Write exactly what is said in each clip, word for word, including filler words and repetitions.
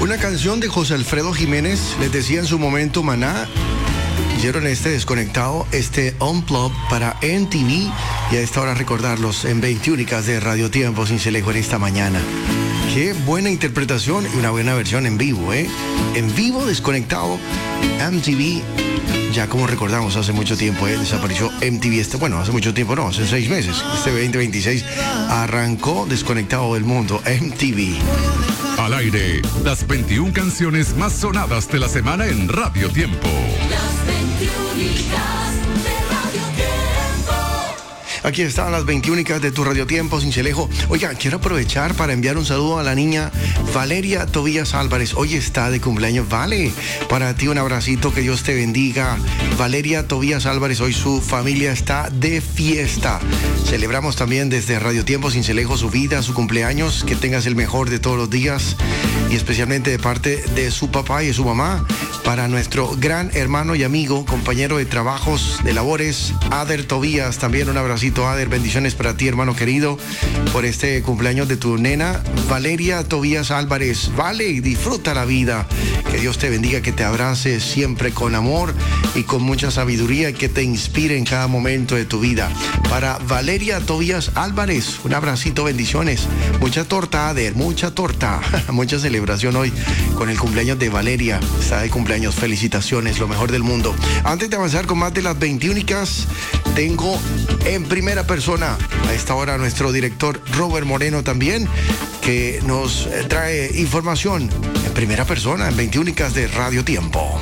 Una canción de José Alfredo Jiménez, les decía en su momento Maná. Hicieron este desconectado, este Unplugged para M T V, y a esta hora recordarlos en veintiúnicas de Radio Tiempo Cincelejo en esta mañana. Qué buena interpretación y una buena versión en vivo, ¿eh? En vivo, desconectado, M T V. Ya como recordamos, hace mucho tiempo ¿eh? desapareció M T V. Este, bueno, hace mucho tiempo no, hace seis meses. Este veinte veintiséis arrancó desconectado del mundo, M T V. Al aire, las veintiuna canciones más sonadas de la semana en Radio Tiempo. Las veintiúnicas de Radio Tiempo. Aquí están las veintiúnicas de tu Radio Tiempo, Cincelejo. Oiga, quiero aprovechar para enviar un saludo a la niña Valeria Tobías Álvarez. Hoy está de cumpleaños. Vale, para ti un abracito, que Dios te bendiga. Valeria Tobías Álvarez, hoy su familia está de fiesta. Celebramos también desde Radio Tiempo Cincelejo su vida, su cumpleaños. Que tengas el mejor de todos los días, y especialmente de parte de su papá y de su mamá, para nuestro gran hermano y amigo, compañero de trabajos, de labores, Ader Tobías. También un abracito, Ader. Bendiciones para ti, hermano querido, por este cumpleaños de tu nena Valeria Tobías Álvarez. Vale, y disfruta la vida. Que Dios te bendiga, que te abrace siempre con amor y con mucha sabiduría, y que te inspire en cada momento de tu vida. Para Valeria Tobías Álvarez, un abracito, bendiciones. Mucha torta, Ader, mucha torta. Mucha celebración hoy con el cumpleaños de Valeria. Está de cumpleaños, felicitaciones, lo mejor del mundo. Antes de avanzar con más de las veintiúnicas, tengo en primera persona a esta hora a nuestro director Robert Moreno también, que nos trae información en primera persona en veintiúnicas de Radio Tiempo.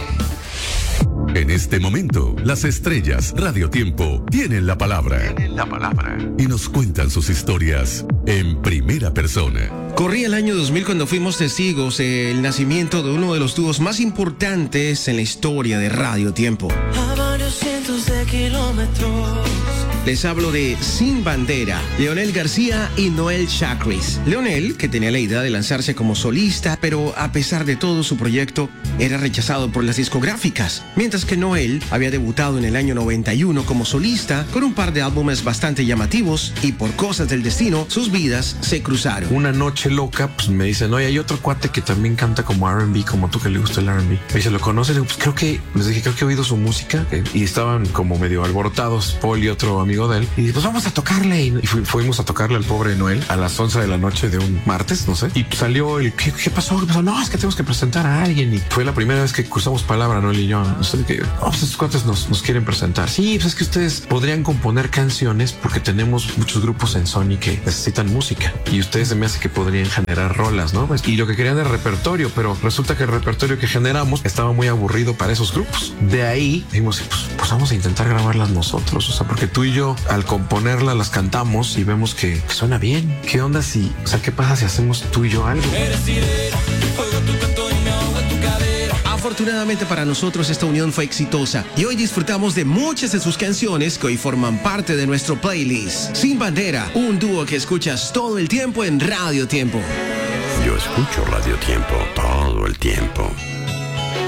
En este momento, las estrellas Radio Tiempo tienen la palabra. Tienen la palabra. Y nos cuentan sus historias en primera persona. Corría el año dos mil cuando fuimos testigos del nacimiento de uno de los dúos más importantes en la historia de Radio Tiempo. A varios cientos de kilómetros. Les hablo de Sin Bandera, Leonel García y Noel Chacris. Leonel, que tenía la idea de lanzarse como solista, pero a pesar de todo su proyecto era rechazado por las discográficas, mientras que Noel había debutado en el año noventa y uno como solista con un par de álbumes bastante llamativos, y por cosas del destino sus vidas se cruzaron. Una noche loca, pues me dicen, oye, hay otro cuate que también canta como R and B, como tú que le gusta el R and B. Me dice, ¿lo conoces? Pues creo que, les dije, creo que he oído su música, y estaban como medio alborotados, Paul y otro amigo de él, y pues vamos a tocarle, y fu- fuimos a tocarle al pobre Noel a las once de la noche de un martes, no sé, y salió el, ¿qué, qué pasó? ¿Qué pasó? No, es que tenemos que presentar a alguien, y fue la primera vez que cruzamos palabra, Noel y yo, no sé, que, oh, pues estos cuates nos, nos quieren presentar. Sí, pues es que ustedes podrían componer canciones, porque tenemos muchos grupos en Sony que necesitan música, y ustedes se me hace que podrían generar rolas, ¿no? Pues, y lo que querían era repertorio, pero resulta que el repertorio que generamos estaba muy aburrido para esos grupos. De ahí dijimos, pues, pues vamos a intentar grabarlas nosotros, o sea, porque tú y yo al componerlas las cantamos y vemos que, que suena bien. ¿Qué onda si, o sea, qué pasa si hacemos tú y yo algo? Afortunadamente para nosotros esta unión fue exitosa, y hoy disfrutamos de muchas de sus canciones que hoy forman parte de nuestro playlist. Sin Bandera, un dúo que escuchas todo el tiempo en Radio Tiempo. Yo escucho Radio Tiempo todo el tiempo.